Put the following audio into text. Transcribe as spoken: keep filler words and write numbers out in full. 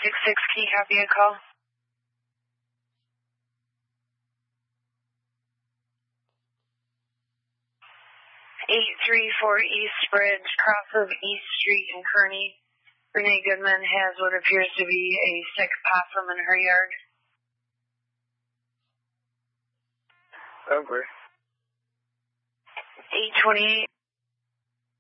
six six, can you copy a call? eight three four East Bridge, cross of East Street in Kearney. Renee Goodman has what appears to be a sick possum in her yard. Over. eight twenty-eight.